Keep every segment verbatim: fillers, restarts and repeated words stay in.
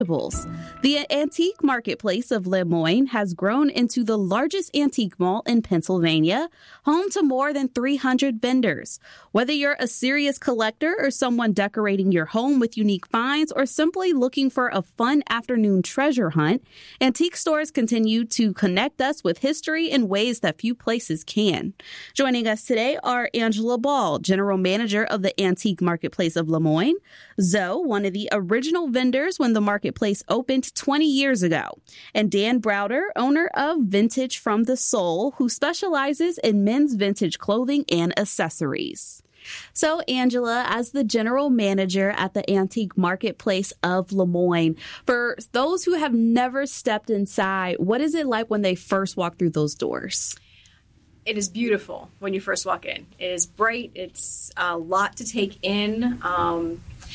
The Antique Marketplace of Lemoyne has grown into the largest antique mall in Pennsylvania, home to more than three hundred vendors. Whether you're a serious collector or someone decorating your home with unique finds or simply looking for a fun afternoon treasure hunt, antique stores continue to connect us with history in ways that few places can. Joining us today are Angela Ball, General Manager of the Antique Marketplace of Lemoyne, Zoe, one of the original vendors when the market Place opened twenty years ago, and Dan Browder, owner of Vintage from the Soul, who specializes in men's vintage clothing and accessories. So, Angela, as the general manager at the Antique Marketplace of Lemoyne, for those who have never stepped inside, what is it like when they first walk through those doors? It is beautiful when you first walk in. It is bright. It's a lot to take in. Um,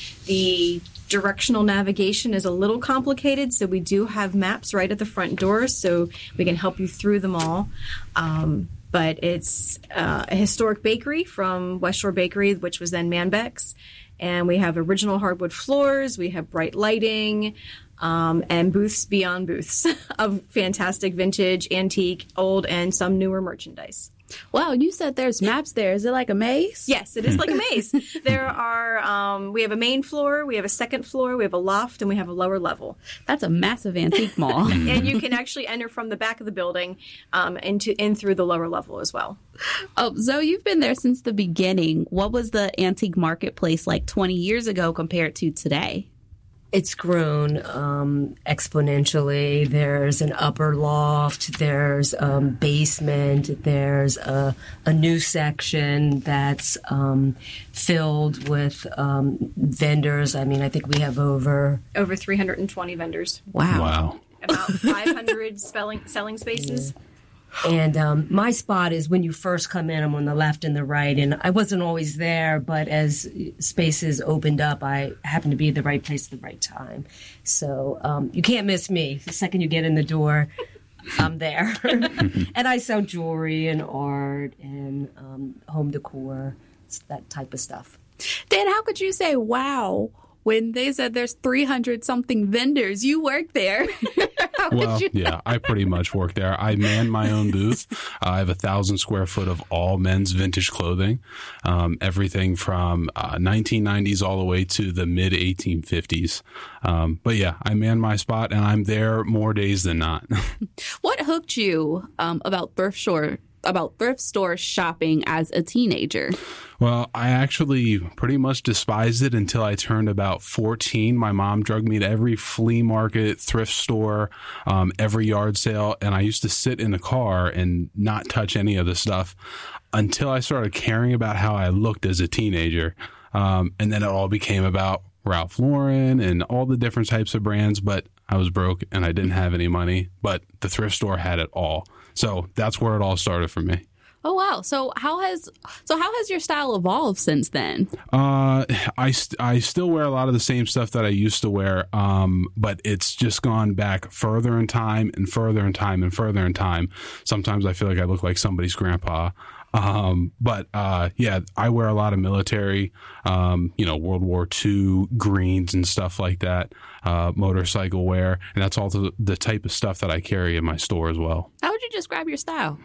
the directional navigation is a little complicated, so we do have maps right at the front door, so we can help you through them all. Um, but it's uh, a historic bakery from West Shore Bakery, which was then Manbeck's. And we have original hardwood floors. We have bright lighting. Um, and booths beyond booths of fantastic vintage, antique, old, and some newer merchandise. Wow, you said there's maps there. Is it like a maze? Yes, it is like a maze. There are, um, we have a main floor, we have a second floor, we have a loft, and we have a lower level. That's a massive antique mall. And you can actually enter from the back of the building um, into in through the lower level as well. Oh, Zoe, you've been there since the beginning. What was the Antique Marketplace like twenty years ago compared to today? It's grown um, exponentially. There's an upper loft, there's um, basement, there's a, a new section that's um, filled with um, vendors. I mean, I think we have over... Over three hundred twenty vendors. Wow. Wow. About five hundred spelling, selling spaces. Yeah. And um, my spot is when you first come in, I'm on the left and the right. And I wasn't always there, but as spaces opened up, I happened to be at the right place at the right time. So um, you can't miss me. The second you get in the door, I'm there. And I sell jewelry and art and um, home decor, it's that type of stuff. Dan, how could you say, wow, when they said there's three hundred something vendors? You work there. Well, yeah, I pretty much work there. I man my own booth. Uh, I have a thousand square foot of all men's vintage clothing, um, everything from uh, nineteen nineties all the way to the mid eighteen fifties. Um, but yeah, I man my spot, and I'm there more days than not. What hooked you um, about thrift store about thrift store shopping as a teenager? Well, I actually pretty much despised it until I turned about fourteen. My mom drugged me to every flea market, thrift store, um, every yard sale, and I used to sit in the car and not touch any of the stuff until I started caring about how I looked as a teenager. Um, and then it all became about Ralph Lauren and all the different types of brands, but I was broke and I didn't have any money, but the thrift store had it all. So that's where it all started for me. Oh, wow. So how has so how has your style evolved since then? Uh, I, st- I still wear a lot of the same stuff that I used to wear, um, but it's just gone back further in time and further in time and further in time. Sometimes I feel like I look like somebody's grandpa. Um, but, uh, yeah, I wear a lot of military, um, you know, World War Two greens and stuff like that, uh, motorcycle wear. And that's all the, the type of stuff that I carry in my store as well. How would you describe your style?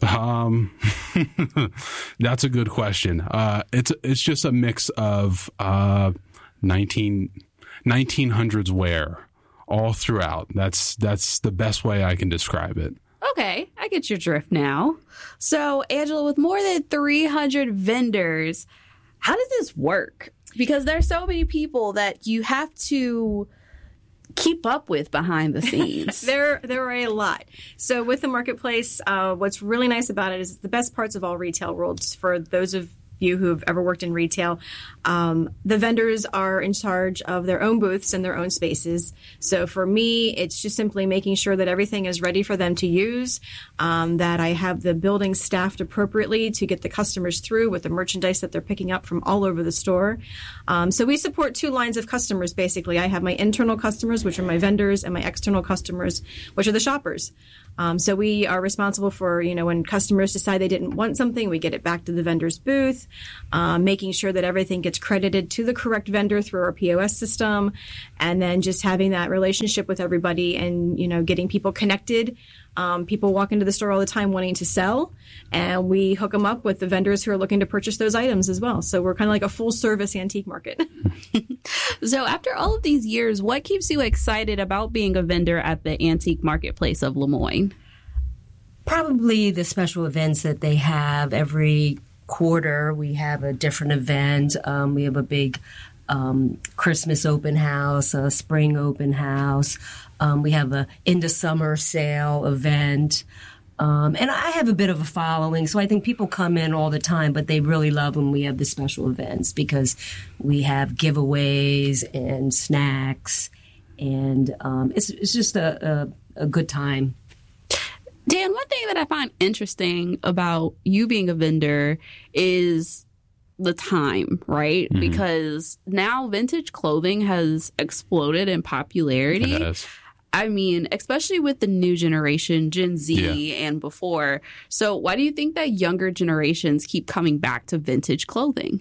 Um, that's a good question. Uh, it's, it's just a mix of, uh, nineteen, nineteen hundreds wear all throughout. That's, that's the best way I can describe it. Okay, I get your drift now. So, Angela, with more than three hundred vendors, how does this work? Because there's so many people that you have to keep up with behind the scenes. there there are a lot. So with the marketplace, uh, what's really nice about it is it's the best parts of all retail worlds. For those of you who have ever worked in retail, um, the vendors are in charge of their own booths and their own spaces. So for me, it's just simply making sure that everything is ready for them to use, um, that I have the building staffed appropriately to get the customers through with the merchandise that they're picking up from all over the store. Um, so we support two lines of customers, basically. I have my internal customers, which are my vendors, and my external customers, which are the shoppers. Um, so we are responsible for, you know, when customers decide they didn't want something, we get it back to the vendor's booth, um, making sure that everything gets credited to the correct vendor through our P O S system, and then just having that relationship with everybody and, you know, getting people connected. Um, people walk into the store all the time wanting to sell, and we hook them up with the vendors who are looking to purchase those items as well. So we're kind of like a full-service antique market. So after all of these years, what keeps you excited about being a vendor at the Antique Marketplace of Lemoyne? Probably the special events that they have every quarter. We have a different event. Um, we have a big um, Christmas open house, a spring open house. Um, we have a end of summer sale event. Um, and I have a bit of a following, so I think people come in all the time, but they really love when we have the special events because we have giveaways and snacks, and um, it's it's just a, a, a good time. Dan, one thing that I find interesting about you being a vendor is the time, right? Mm-hmm. Because now vintage clothing has exploded in popularity. It has. I mean, especially with the new generation, Gen Z yeah. and before. So why do you think that younger generations keep coming back to vintage clothing?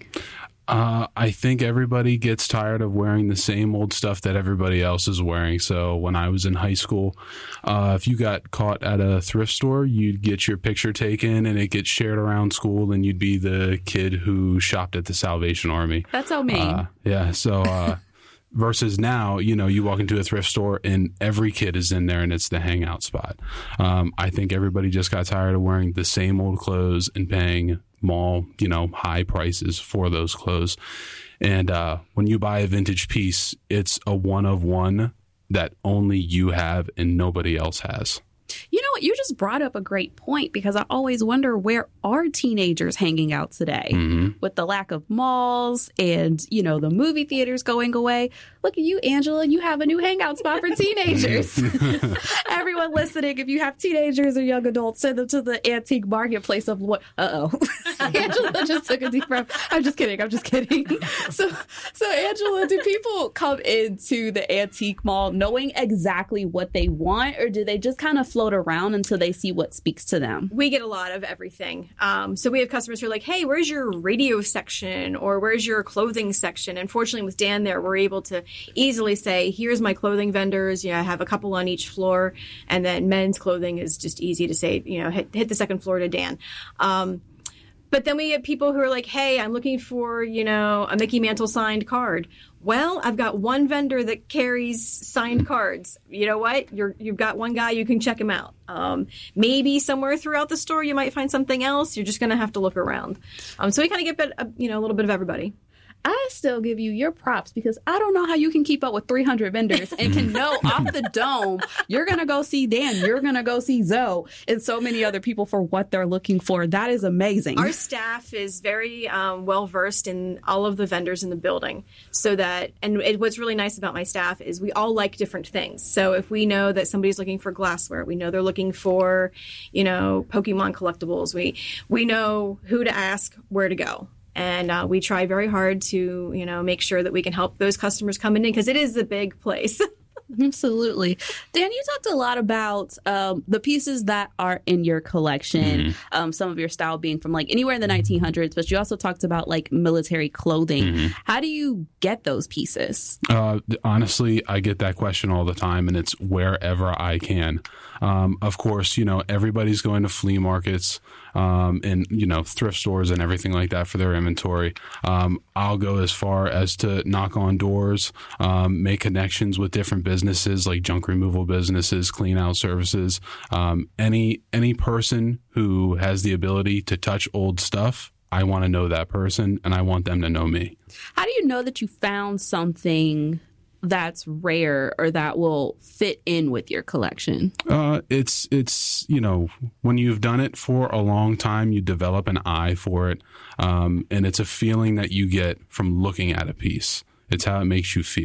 Uh, I think everybody gets tired of wearing the same old stuff that everybody else is wearing. So when I was in high school, uh, if you got caught at a thrift store, you'd get your picture taken and it gets shared around school, and you'd be the kid who shopped at the Salvation Army. That's so mean. Uh, yeah. So, uh, versus now, you know, you walk into a thrift store and every kid is in there and it's the hangout spot. Um, I think everybody just got tired of wearing the same old clothes and paying mall, you know, high prices for those clothes. And uh, when you buy a vintage piece, it's a one of one that only you have and nobody else has. You know what? You just brought up a great point, because I always wonder, where are teenagers hanging out today? Mm-hmm. With the lack of malls and, you know, the movie theaters going away. Look at you, Angela. You have a new hangout spot for teenagers. Everyone listening, if you have teenagers or young adults, send them to the Antique Marketplace of what? Uh-oh. Angela just took a deep breath. I'm just kidding. I'm just kidding. So, so Angela, do people come into the antique mall knowing exactly what they want, or do they just kind of float around until they see what speaks to them? We get a lot of everything. Um, so we have customers who are like, hey, where's your radio section, or where's your clothing section? And fortunately with Dan there, we're able to easily say, here's my clothing vendors. You know, I have a couple on each floor. And then men's clothing is just easy to say, you know, hit, hit the second floor to Dan. Um, But then we have people who are like, hey, I'm looking for, you know, a Mickey Mantle signed card. Well, I've got one vendor that carries signed cards. You know what? You're, you've got one guy, you can check him out. Um, maybe somewhere throughout the store you might find something else. You're just going to have to look around. Um, so we kind of get, a, you know, a little bit of everybody. I still give you your props, because I don't know how you can keep up with three hundred vendors and can know off the dome you're going to go see Dan, you're going to go see Zoe, and so many other people for what they're looking for. That is amazing. Our staff is very um, well versed in all of the vendors in the building, so that, and it, what's really nice about my staff is we all like different things. So if we know that somebody's looking for glassware, we know they're looking for, you know, Pokemon collectibles. We we know who to ask, where to go. And uh, we try very hard to, you know, make sure that we can help those customers coming in, because it is a big place. Absolutely. Dan, you talked a lot about um, the pieces that are in your collection, mm-hmm. um, some of your style being from like anywhere in the nineteen hundreds, but you also talked about like military clothing. Mm-hmm. How do you get those pieces? Uh, honestly, I get that question all the time, and it's wherever I can. Um, of course, you know, everybody's going to flea markets um, and, you know, thrift stores and everything like that for their inventory. Um, I'll go as far as to knock on doors, um, make connections with different businesses like junk removal businesses, clean out services. Um, any any person who has the ability to touch old stuff, I want to know that person, and I want them to know me. How do you know that you found something that's rare or that will fit in with your collection? Uh, it's, it's you know, when you've done it for a long time, you develop an eye for it. Um, and it's a feeling that you get from looking at a piece. It's how it makes you feel.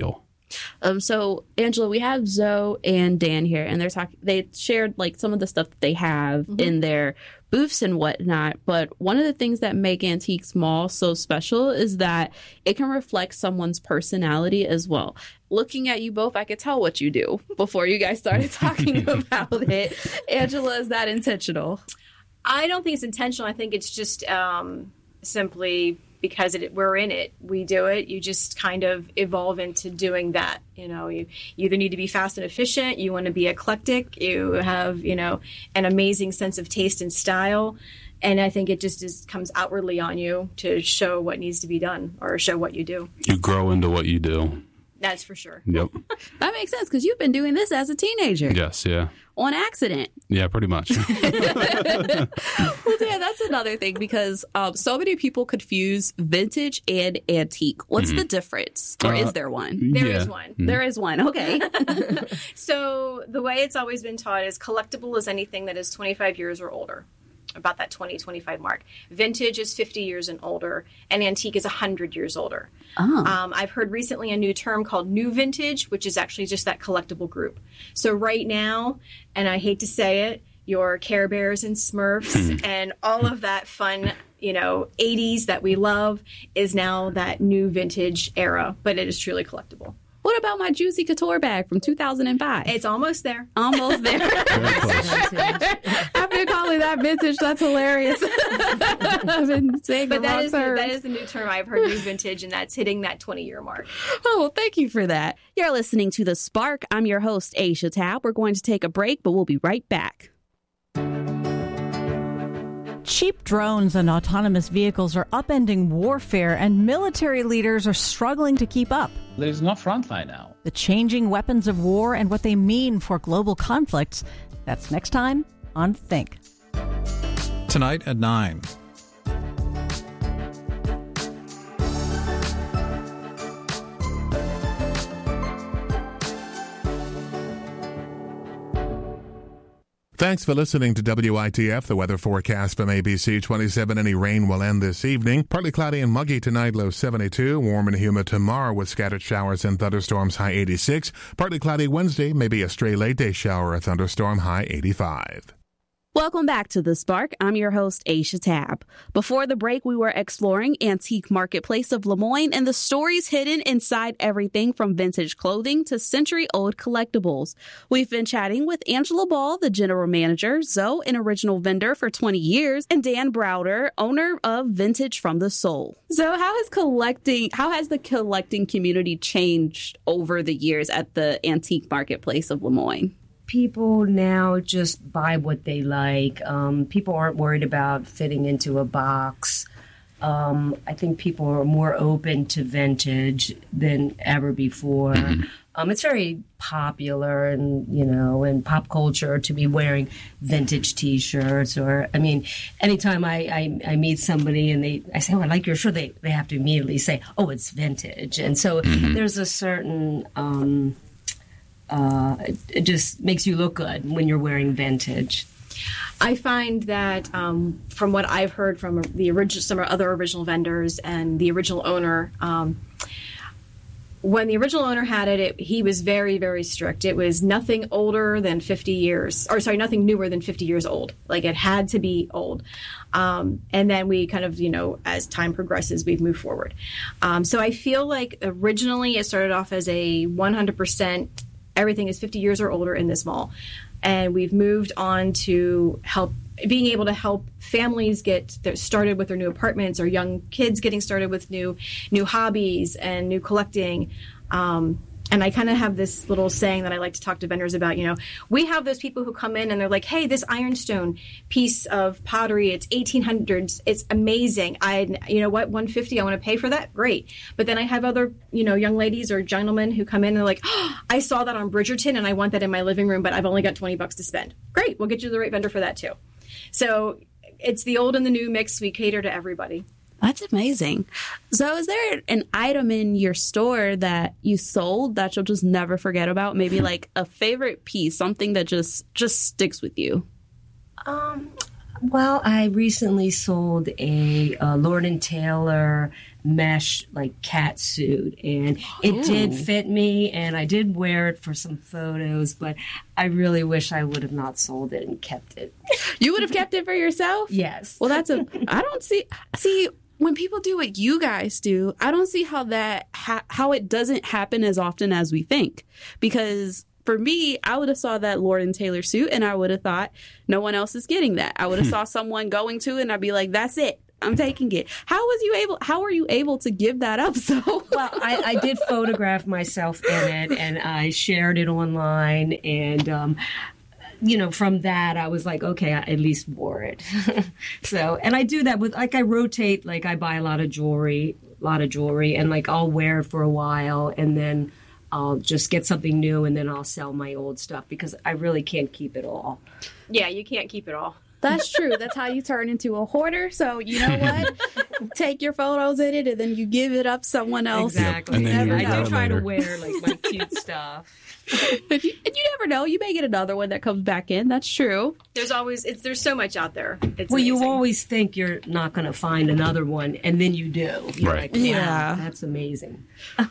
Um, so Angela, we have Zoe and Dan here, and they're talking. They shared like some of the stuff that they have mm-hmm. in their booths and whatnot. But one of the things that make Antiques Mall so special is that it can reflect someone's personality as well. Looking at you both, I could tell what you do before you guys started talking about it. Angela, is that intentional? I don't think it's intentional. I think it's just um, simply because it, we're in it. We do it. You just kind of evolve into doing that. You know, you, you either need to be fast and efficient. You want to be eclectic. You have, you know, an amazing sense of taste and style. And I think it just is, comes outwardly on you to show what needs to be done or show what you do. You grow into what you do. That's for sure. Yep. That makes sense because you've been doing this as a teenager. Yes, yeah. On accident. Yeah, pretty much. Well, Dan, that's another thing because um, so many people confuse vintage and antique. What's mm-hmm. the difference? Or uh, is there one? There yeah. is one. Mm-hmm. There is one. Okay. So the way it's always been taught is collectible is anything that is twenty-five years or older. About that twenty, twenty-five mark. Vintage is fifty years and older, and antique is one hundred years older. Oh. Um, I've heard recently a new term called new vintage, which is actually just that collectible group. So right now, and I hate to say it, your Care Bears and Smurfs and all of that fun, you know, eighties that we love is now that new vintage era, but it is truly collectible. What about my Juicy Couture bag from two thousand five? It's almost there. Almost there. I've been calling that vintage. That's hilarious. I've been saying but that is, the, term. that is the new term I've heard, new vintage, and that's hitting that twenty-year mark. Oh, well, thank you for that. You're listening to The Spark. I'm your host, Aisha Tabb. We're going to take a break, but we'll be right back. Cheap drones and autonomous vehicles are upending warfare, and military leaders are struggling to keep up. There's no front line now. The changing weapons of war and what they mean for global conflicts. That's next time on Think. Tonight at nine. Thanks for listening to W I T F, the weather forecast from A B C twenty-seven. Any rain will end this evening. Partly cloudy and muggy tonight, low seventy-two. Warm and humid tomorrow with scattered showers and thunderstorms, high eighty-six. Partly cloudy Wednesday, maybe a stray late day shower or thunderstorm, high eighty-five. Welcome back to The Spark. I'm your host, Aisha Tabb. Before the break, we were exploring Antique Marketplace of Lemoyne and the stories hidden inside everything from vintage clothing to century-old collectibles. We've been chatting with Angela Ball, the general manager, Zoe, an original vendor for twenty years, and Dan Browder, owner of Vintage from the Soul. So how has collecting, how has the collecting community changed over the years at the Antique Marketplace of Lemoyne? People now just buy what they like. Um, people aren't worried about fitting into a box. Um, I think people are more open to vintage than ever before. Mm-hmm. Um, it's very popular and, you know, in pop culture to be wearing vintage T-shirts or, I mean, anytime I, I, I meet somebody and they, I say, oh, I like your shirt, they, they have to immediately say, oh, it's vintage. And so mm-hmm. there's a certain... Um, Uh, it, it just makes you look good when you're wearing vintage. I find that um, from what I've heard from the original, some other original vendors and the original owner, um, when the original owner had it, it, he was very, very strict. It was nothing older than fifty years, or sorry, nothing newer than fifty years old. Like it had to be old. Um, and then we kind of, you know, as time progresses, we've moved forward. Um, so I feel like originally it started off as a one hundred percent everything is fifty years or older in this mall. And we've moved on to help being able to help families get their, started with their new apartments or young kids getting started with new new hobbies and new collecting. Um, and I kind of have this little saying that I like to talk to vendors about, you know, we have those people who come in and they're like, hey, this ironstone piece of pottery, it's eighteen hundreds. It's amazing. I, you know what, one hundred fifty dollars, I want to pay for that. Great. But then I have other, you know, young ladies or gentlemen who come in and they're like, oh, I saw that on Bridgerton and I want that in my living room, but I've only got twenty bucks to spend. Great. We'll get you the right vendor for that too. So it's the old and the new mix. We cater to everybody. That's amazing. So is there an item in your store that you sold that you'll just never forget about? Maybe like a favorite piece, something that just just sticks with you? Um, Well, I recently sold a uh, Lord and Taylor mesh like cat suit, and it Ooh. did fit me, and I did wear it for some photos, but I really wish I would have not sold it and kept it. You would have kept it for yourself? Yes. Well, that's a. I don't see. See, when people do what you guys do, I don't see how that ha- how it doesn't happen as often as we think. Because for me, I would have saw that Lord and Taylor suit, and I would have thought no one else is getting that. I would have saw someone going to it, and I'd be like, "That's it. I'm taking it." How was you able? How are you able to give that up? So Well, I, I did photograph myself in it, and I shared it online, and um, you know, from that, I was like, okay, I at least wore it. So, and I do that with, like, I rotate, like, I buy a lot of jewelry, a lot of jewelry, and, like, I'll wear it for a while, and then I'll just get something new, and then I'll sell my old stuff, because I really can't keep it all. Yeah, you can't keep it all. that's true. That's how you turn into a hoarder. So you know what? Take your photos in it, and then you give it up someone else. Exactly. And then you I regret do it try later. to wear, like, my cute stuff. But you, and you never know. You may get another one that comes back in. That's true. There's always it's there's so much out there. It's Well, you amazing. always think you're not going to find another one, and then you do. You're Right. like, wow, Yeah. that's amazing.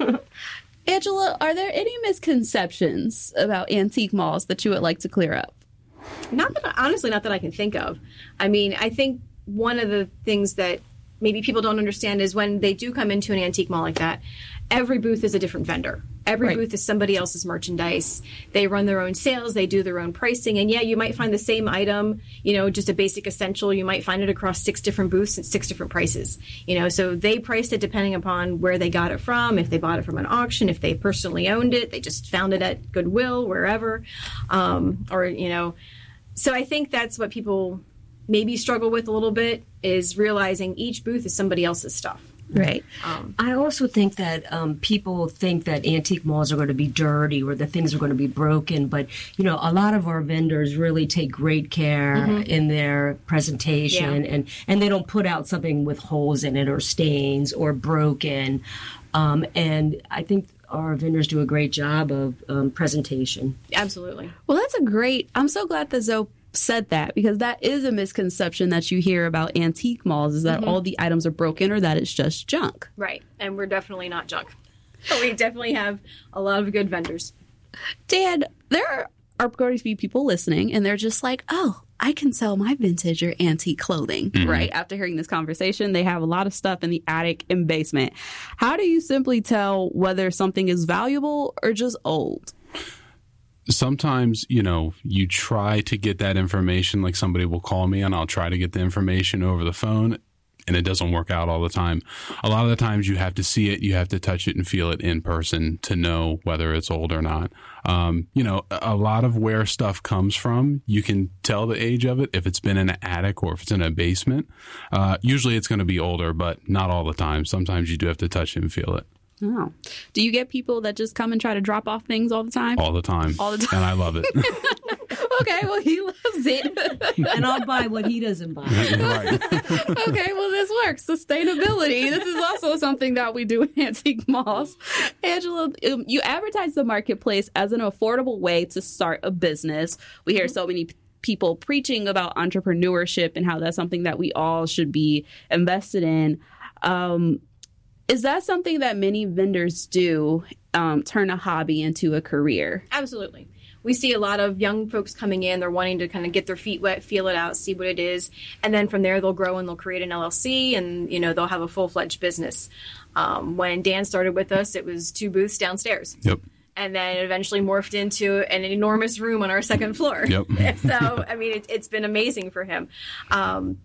Angela, are there any misconceptions about antique malls that you would like to clear up? Not that, honestly, not that I can think of. I mean, I think one of the things that maybe people don't understand is when they do come into an antique mall like that, every booth is a different vendor. Every Right. booth is somebody else's merchandise. They run their own sales. They do their own pricing. And yeah, you might find the same item, you know, just a basic essential. You might find it across six different booths at six different prices. You know, so they priced it depending upon where they got it from. If they bought it from an auction, if they personally owned it, they just found it at Goodwill, wherever, um, or you know. So I think that's what people maybe struggle with a little bit, is realizing each booth is somebody else's stuff. Right. I also think that um, people think that antique malls are going to be dirty or that things are going to be broken. But, you know, a lot of our vendors really take great care in their presentation. Yeah. And, and they don't put out something with holes in it or stains or broken. Um, and I think our vendors do a great job of um, presentation. Absolutely. Well, that's a great. I'm so glad that Zoe said that, because that is a misconception that you hear about antique malls, is that all the items are broken or that it's just junk. Right. And we're definitely not junk. We definitely have a lot of good vendors. Dan, there are going to be people listening and they're just like, oh, I can sell my vintage or antique clothing, right? After hearing this conversation, they have a lot of stuff in the attic and basement. How do you simply tell whether something is valuable or just old? Sometimes, you know, you try to get that information, like somebody will call me and I'll try to get the information over the phone, and it doesn't work out all the time. A lot of the times you have to see it, you have to touch it and feel it in person to know whether it's old or not. Um, you know, a lot of where stuff comes from, you can tell the age of it if it's been in an attic or if it's in a basement. Uh, usually it's going to be older, but not all the time. Sometimes you do have to touch it and feel it. Oh. Do you get people that just come and try to drop off things all the time? All the time. All the time. And I love it. Okay, well, he loves it. And I'll buy what he doesn't buy. Right. Okay, well, this works. Sustainability. This is also something that we do in antique malls. Angela, um, you advertise the marketplace as an affordable way to start a business. We hear so many p- people preaching about entrepreneurship and how that's something that we all should be invested in. Um, is that something that many vendors do, um, turn a hobby into a career? Absolutely. We see a lot of young folks coming in. They're wanting to kind of get their feet wet, feel it out, see what it is. And then from there, they'll grow and they'll create an L L C and, you know, they'll have a full-fledged business. Um, when Dan started with us, it was two booths downstairs. Yep. And then it eventually morphed into an enormous room on our second floor. Yep. So, I mean, it, it's been amazing for him. Um,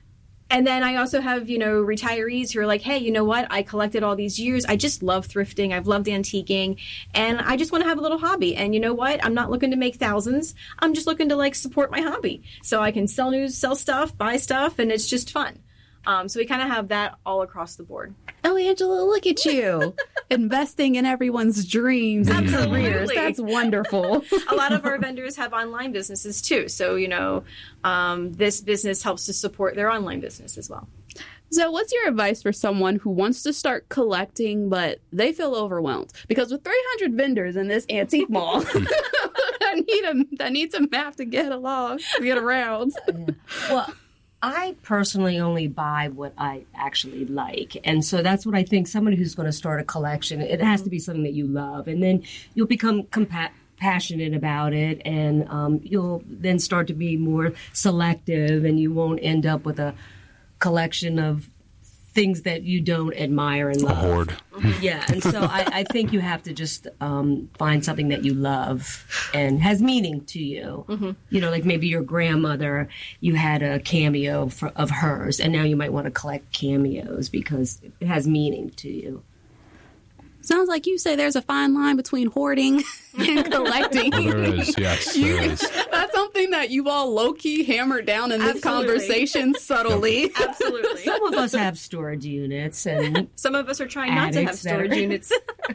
And then I also have, you know, retirees who are like, hey, you know what? I collected all these years. I just love thrifting. I've loved antiquing. And I just want to have a little hobby. And you know what? I'm not looking to make thousands. I'm just looking to, like, support my hobby. So I can sell news, sell stuff, buy stuff, and it's just fun. Um, so we kind of have that all across the board. Oh, Angela, look at you. Investing in everyone's dreams and Absolutely. careers. That's wonderful. A lot of our vendors have online businesses too. So, you know, um, this business helps to support their online business as well. So what's your advice for someone who wants to start collecting, but they feel overwhelmed? Because with three hundred vendors in this antique mall, I need a, I need some map to get along, to get around. Well, I personally only buy what I actually like. And so that's what I think somebody who's going to start a collection, it has to be something that you love. And then you'll become compa- passionate about it, and um, you'll then start to be more selective, and you won't end up with a collection of things that you don't admire and love. A hoard. Yeah, and so I, I think you have to just um, find something that you love and has meaning to you. Mm-hmm. You know, like maybe your grandmother, you had a cameo for, of hers, and now you might want to collect cameos because it has meaning to you. Sounds like you say there's a fine line between hoarding and collecting. Well, there is, yes, You- there is. That's something that you've all low-key hammered down in this Absolutely. conversation subtly. Absolutely. Some of us have storage units, and Some of us are trying not to have Addicts that storage are- units.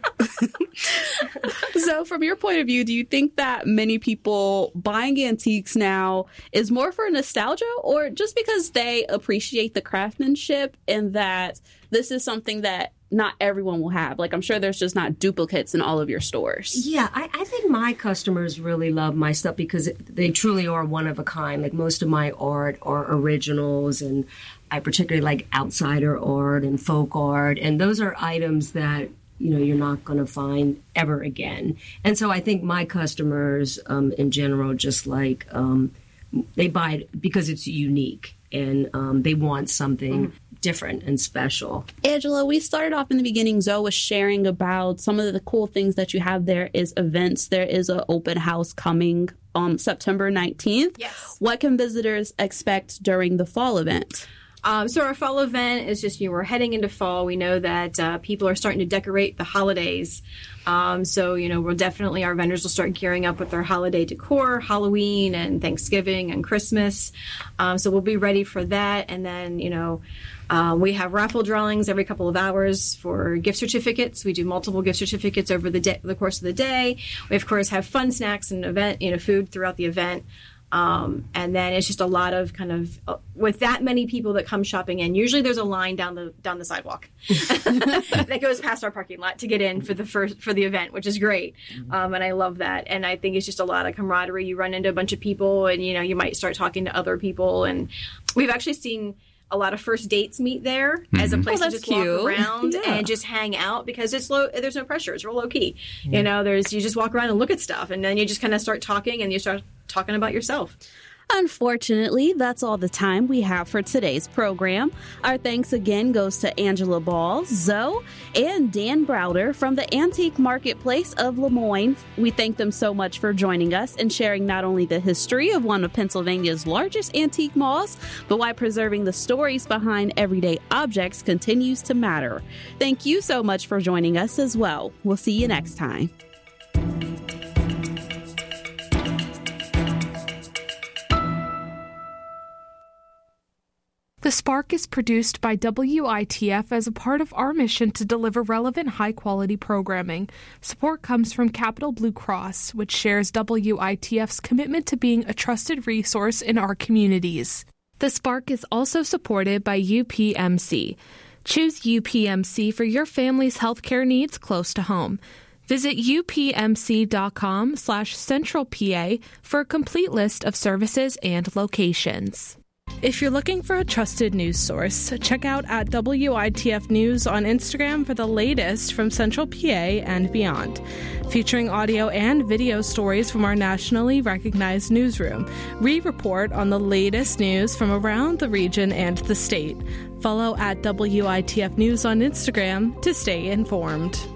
So from your point of view, do you think that many people buying antiques now is more for nostalgia or just because they appreciate the craftsmanship and that this is something that not everyone will have? Like, I'm sure there's just not duplicates in all of your stores. yeah, I, I think my customers really love my stuff because it, they truly are one of a kind. Like most of my art are originals, and I particularly like outsider art and folk art, and those are items that, you know, you're not going to find ever again. And so I think my customers um, in general just like, um, they buy it because it's unique, and um, they want something mm-hmm. different and special. Angela, we started off in the beginning. Zoe was sharing about some of the cool things that you have. There is events. There is an open house coming on September nineteenth. Yes. What can visitors expect during the fall event? Um, so our fall event is just, you know, we're heading into fall. We know that uh, people are starting to decorate the holidays. Um, so, you know, we'll definitely, our vendors will start gearing up with their holiday decor, Halloween and Thanksgiving and Christmas. Um, so we'll be ready for that. And then, you know, uh, we have raffle drawings every couple of hours for gift certificates. We do multiple gift certificates over the day, the course of the day. We, of course, have fun snacks and event, you know, food throughout the event. Um, and then it's just a lot of kind of uh, with that many people that come shopping in. Usually there's a line down the down the sidewalk that goes past our parking lot to get in for the first for the event, which is great. Um, and I love that. And I think it's just a lot of camaraderie. You run into a bunch of people, and you know you might start talking to other people. And we've actually seen a lot of first dates meet there mm-hmm. as a place oh, to just cute. walk around yeah. and just hang out because it's low. There's no pressure. It's real low key. Mm-hmm. You know, there's you just walk around and look at stuff, and then you just kind of start talking, and you start talking about yourself. Unfortunately, that's all the time we have for today's program. Our thanks again goes to Angela Ball, Zoe, and Dan Browder from the Antique Marketplace of Lemoyne. We thank them so much for joining us and sharing not only the history of one of Pennsylvania's largest antique malls, but why preserving the stories behind everyday objects continues to matter. Thank you so much for joining us as well. We'll see you next time. The Spark is produced by W I T F as a part of our mission to deliver relevant, high-quality programming. Support comes from Capital Blue Cross, which shares W I T F's commitment to being a trusted resource in our communities. The Spark is also supported by U P M C. Choose U P M C for your family's healthcare needs close to home. Visit upmc.com slash centralpa for a complete list of services and locations. If you're looking for a trusted news source, check out at W I T F News on Instagram for the latest from Central P A and beyond, featuring audio and video stories from our nationally recognized newsroom. We report on the latest news from around the region and the state. Follow at W I T F News on Instagram to stay informed.